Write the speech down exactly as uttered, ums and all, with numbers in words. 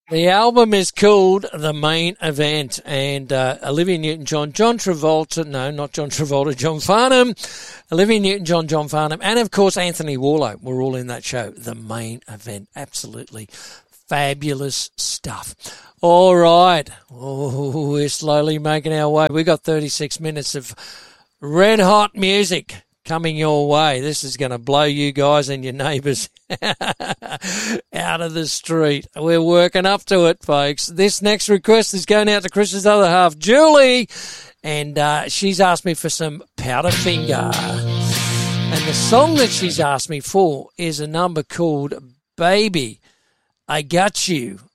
The album is called The Main Event, and uh, Olivia Newton-John, John Travolta, no, not John Travolta, John Farnham, Olivia Newton-John, John Farnham, and of course Anthony Warlow were all in that show, The Main Event. Absolutely fabulous stuff. All right, oh, we're slowly making our way. We've got thirty-six minutes of red hot music coming your way. This is going to blow you guys and your neighbours out of the street. We're working up to it, folks. This next request is going out to Chris's other half, Julie, and uh, she's asked me for some Powderfinger. And the song that she's asked me for is a number called Baby, I Got You